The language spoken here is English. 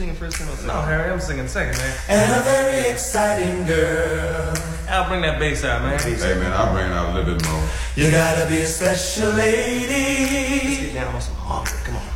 singing first, then I'll sing. No, Harry, I'm singing second, man. And a very exciting girl. Al, bring that bass out, man. Hey man, I'll bring it out a little bit more. You gotta be a special Let's lady. get down on some harmony. Come on.